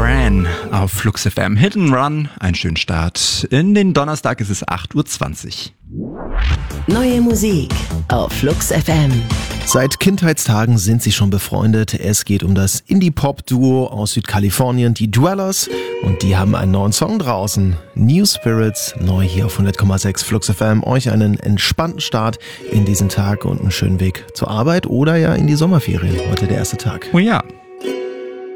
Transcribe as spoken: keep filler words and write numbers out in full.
Fran auf Flux F M. Hit and Run, einen schönen Start. In den Donnerstag ist es acht Uhr zwanzig. Neue Musik auf Flux F M. Seit Kindheitstagen sind sie schon befreundet. Es geht um das Indie-Pop-Duo aus Südkalifornien, die Dwellers. Und die haben einen neuen Song draußen. New Spirits, neu hier auf hundert Komma sechs Flux F M. Euch einen entspannten Start in diesen Tag und einen schönen Weg zur Arbeit oder ja in die Sommerferien. Heute der erste Tag. Oh ja.